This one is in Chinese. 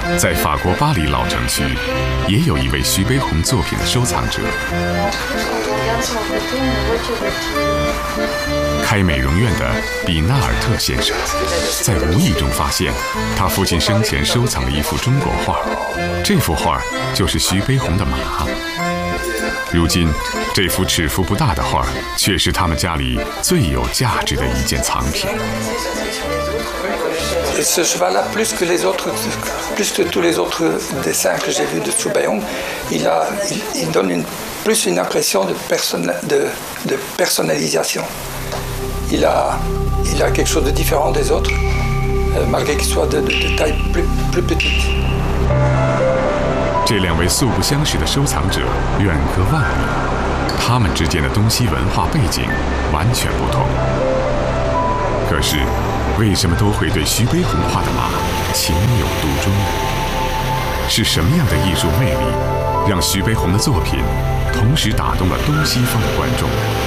在法国巴黎老城区，也有一位徐悲鸿作品的收藏者。开美容院的比纳尔特先生，在无意中发现他父亲生前收藏的一幅中国画，这幅画就是徐悲鸿的马。如今，这幅尺幅不大的画，却是他们家里最有价值的一件藏品。 Ce cheval-là, plus que tous les autres dessins que j'ai vus de Soubeyon, il donne plus une impression de personnalisation. Il a quelque chose de différent des autres, malgré qu'il soit de taille plus petite. 这两位素不相识的收藏者远隔万里，他们之间的东西文化背景完全不同。可是，为什么都会对徐悲鸿画的马情有独钟呢？是什么样的艺术魅力，让徐悲鸿的作品同时打动了东西方的观众呢？